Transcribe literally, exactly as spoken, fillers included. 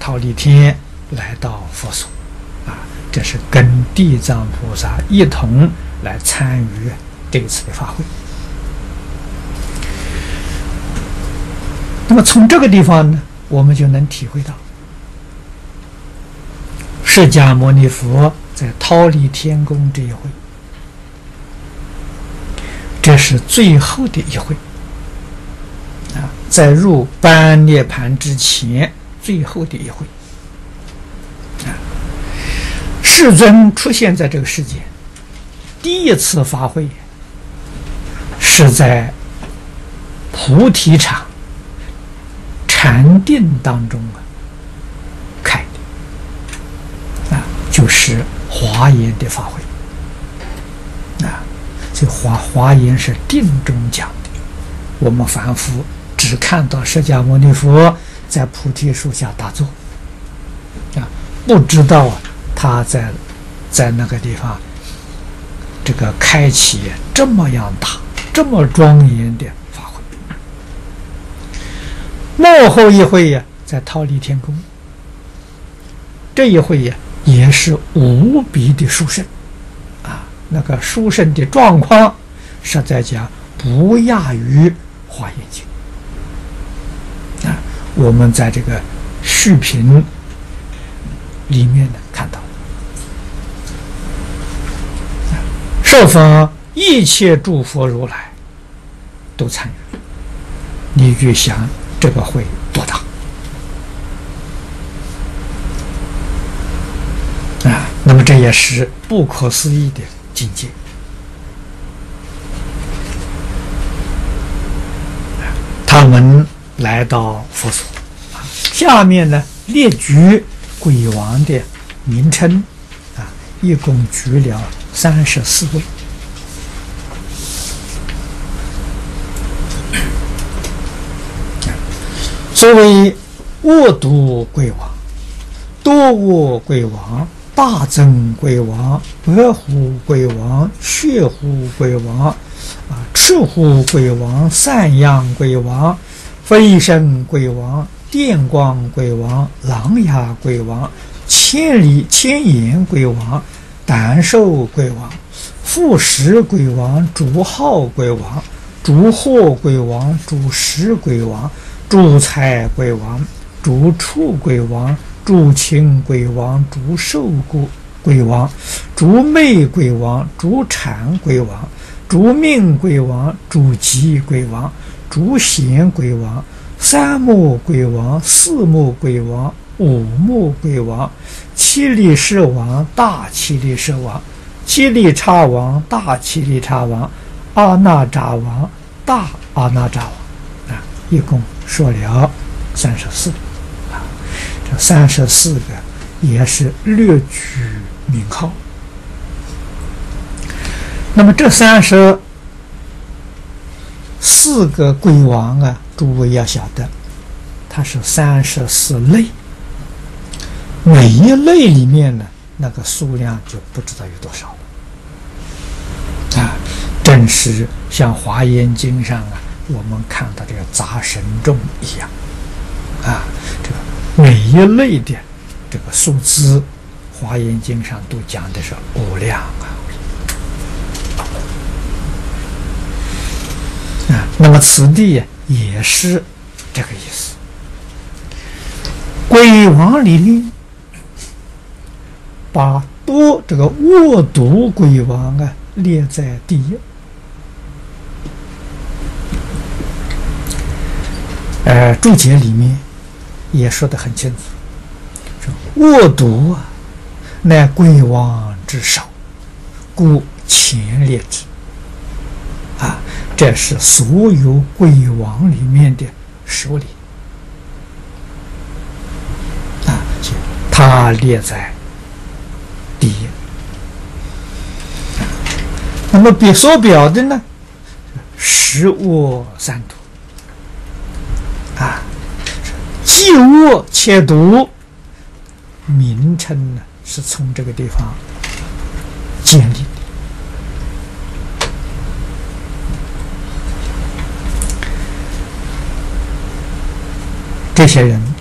忉利天来到佛所，啊，这是跟地藏菩萨一同来参与这一次的法会。那么从这个地方呢，我们就能体会到，释迦牟尼佛在忉利天宫这一会，这是最后的一会啊，在入般涅盘之前最后的一会啊，世尊出现在这个世界，第一次法会是在菩提场禅定当中啊开的啊，就是华严的法会啊。这华华严是定中讲的，我们凡夫只看到释迦牟尼佛在菩提树下打坐啊，不知道他在在那个地方这个开启这么样大、这么庄严的法会。幕后一会呀，在忉利天宫，这一会呀也是无比的殊胜啊，那个殊胜的状况，实在讲不亚于华严经啊。我们在这个视频里面呢看到，受封一切诸佛如来都参与，你去想这个会多大啊！那么这也是不可思议的境界。他们来到佛所，下面呢列举鬼王的名称啊，一共举了三十四位。所谓恶毒鬼王、多恶鬼王、大增鬼王、白虎鬼王、血虎鬼王、啊赤虎鬼王、散阳鬼王、飞升鬼王、电光鬼王、狼牙鬼王、千里千眼鬼王、胆兽鬼王、富食鬼王、主号鬼王、主祸鬼王、主食鬼王、主财鬼王、主畜鬼王、主禽鬼王、主兽鬼王、主魅鬼王、主产鬼王、主命鬼王、主吉鬼王、主贤鬼王、三目鬼王、四目鬼王、五目鬼王、七力士王、大七力士王、七力叉王、大七力叉王、阿那扎王、大阿那扎王啊，一共说了三十四啊，这三十四个也是略举名号。那么这三十四个鬼王啊，诸位要晓得，它是三十四类，每一类里面呢，那个数量就不知道有多少了啊！正是像《华严经》上啊，我们看到这个杂神众一样啊，这个每一类的这个数字，《华严经》上都讲的是无量啊。啊，那么此地也是这个意思。鬼王里面把多这个恶毒鬼王啊列在第一。呃，注解里面也说得很清楚，说恶毒啊，乃鬼王之首，故前列之。啊，这是所有鬼王里面的首领啊，他列在第一。那么比所表的呢，十恶三毒啊，既恶且毒，名称呢是从这个地方建立的。这些人